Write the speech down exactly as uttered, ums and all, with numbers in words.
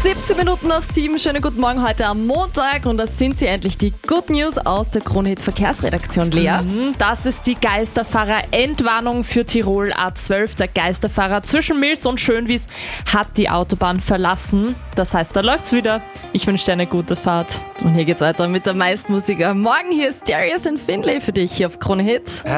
siebzehn Minuten nach sieben, schönen guten Morgen heute am Montag und das sind sie endlich, die Good News aus der Krone-Hit Verkehrsredaktion, Lea. Mhm, das ist die Geisterfahrer-Entwarnung für Tirol A zwölf. Der Geisterfahrer zwischen Mills und Schönwies hat die Autobahn verlassen. Das heißt, da läuft's wieder. Ich wünsche dir eine gute Fahrt. Und hier geht's weiter mit der meisten Musik am Morgen. Hier ist Darius and Finlay für dich hier auf Krone-Hit.